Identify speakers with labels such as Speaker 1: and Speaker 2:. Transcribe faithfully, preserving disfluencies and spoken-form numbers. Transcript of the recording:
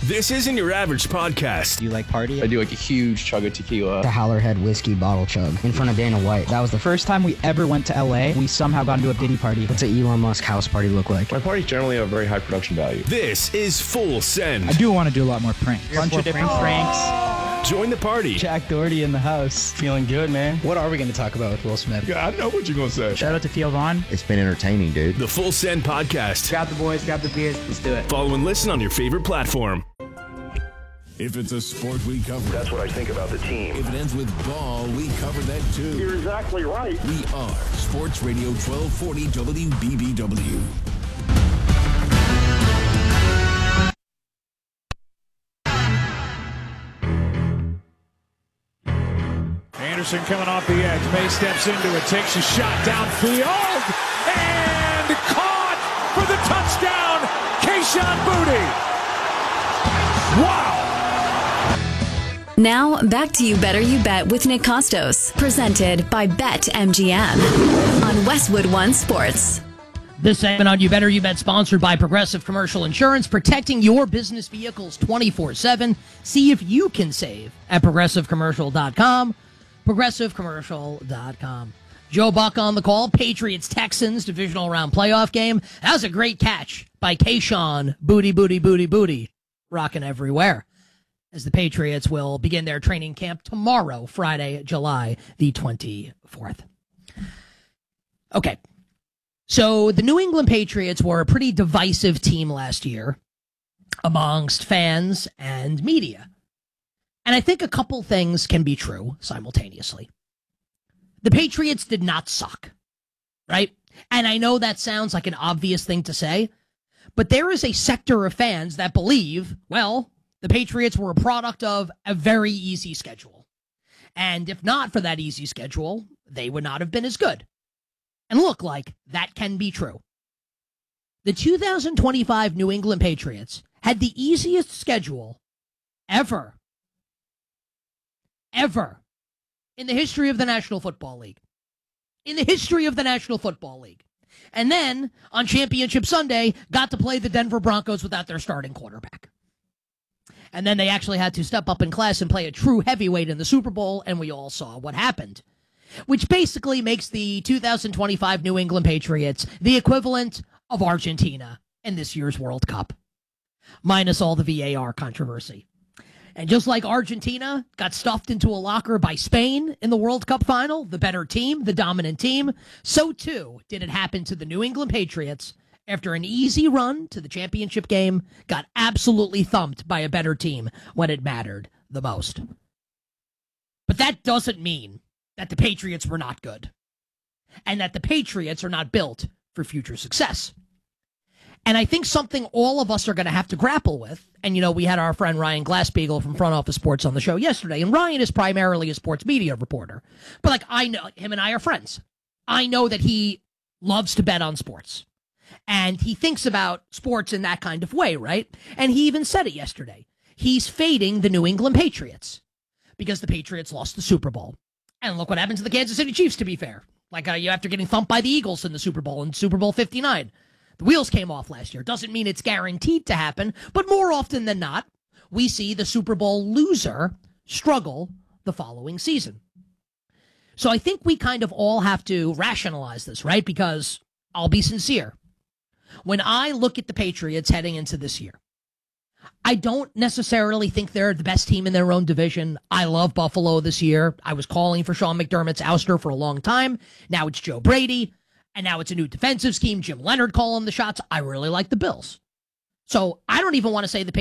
Speaker 1: This isn't your average podcast.
Speaker 2: Do you like party?
Speaker 3: I do like a huge chug of tequila.
Speaker 4: The Howlerhead whiskey bottle chug in front of Dana White. That was the
Speaker 2: First time we ever went to L A, we somehow got into a Diddy party.
Speaker 4: What's an Elon Musk house party look like?
Speaker 3: My parties generally have very high production value.
Speaker 1: This is Full Send.
Speaker 2: I do want to do a lot more pranks.
Speaker 4: Bunch of different pranks.
Speaker 1: Join the party.
Speaker 2: Jack Doherty in the house.
Speaker 3: Feeling good, man.
Speaker 4: What are we going to talk about with Will Smith?
Speaker 3: Yeah, I know what you're going to say.
Speaker 2: Shout out to Theo Vaughn.
Speaker 4: It's been entertaining, dude.
Speaker 1: The Full Send podcast.
Speaker 5: Grab the boys, grab the beers, let's do it.
Speaker 1: Follow and listen on your favorite platform.
Speaker 6: If it's a sport, we cover it.
Speaker 7: That's what I think about the team.
Speaker 6: If it ends with ball, we cover that too.
Speaker 7: You're exactly right.
Speaker 6: We are Sports Radio twelve forty W B B W.
Speaker 8: Anderson coming off the edge. May steps into it, takes a shot downfield, and caught for the touchdown, Kayshon Boutte. Wow.
Speaker 9: Now, back to You Better You Bet with Nick Costos, presented by BetMGM on Westwood One Sports.
Speaker 10: This segment on You Better You Bet, sponsored by Progressive Commercial Insurance, protecting your business vehicles twenty-four seven. See if you can save at progressive commercial dot com. progressive commercial dot com. Joe Buck on the call. Patriots-Texans divisional round playoff game. That was a great catch by Kayshon. Booty, booty, booty, booty. Rocking everywhere. As the Patriots will begin their training camp tomorrow, Friday, July the twenty-fourth. Okay. So the New England Patriots were a pretty divisive team last year amongst fans and media. And I think a couple things can be true simultaneously. The Patriots did not suck, right? And I know that sounds like an obvious thing to say, but there is a sector of fans that believe, well, the Patriots were a product of a very easy schedule. And if not for that easy schedule, they would not have been as good. And look, like, that can be true. The two thousand twenty-five New England Patriots had the easiest schedule ever, ever in the history of the National Football League. In the history of the National Football League. And then, on Championship Sunday, got to play the Denver Broncos without their starting quarterback. And then they actually had to step up in class and play a true heavyweight in the Super Bowl, and we all saw what happened. Which basically makes the two thousand twenty-five New England Patriots the equivalent of Argentina in this year's World Cup. Minus all the V A R controversy. And just like Argentina got stuffed into a locker by Spain in the World Cup final, the better team, the dominant team, so too did it happen to the New England Patriots after an easy run to the championship game, got absolutely thumped by a better team when it mattered the most. But that doesn't mean that the Patriots were not good, and that the Patriots are not built for future success. And I think something all of us are going to have to grapple with, and you know, we had our friend Ryan Glasspiegel from Front Office Sports on the show yesterday, and Ryan is primarily a sports media reporter, but like I know, him and I are friends. I know that he loves to bet on sports. And he thinks about sports in that kind of way, right? And he even said it yesterday. He's fading the New England Patriots because the Patriots lost the Super Bowl. And look what happened to the Kansas City Chiefs, to be fair. Like uh, after getting thumped by the Eagles in the Super Bowl in Super Bowl fifty-nine. The wheels came off last year. Doesn't mean it's guaranteed to happen, but more often than not, we see the Super Bowl loser struggle the following season. So I think we kind of all have to rationalize this, right? Because I'll be sincere. When I look at the Patriots heading into this year, I don't necessarily think they're the best team in their own division. I love Buffalo this year. I was calling for Sean McDermott's ouster for a long time. Now it's Joe Brady, and now it's a new defensive scheme. Jim Leonard calling the shots. I really like the Bills. So I don't even want to say the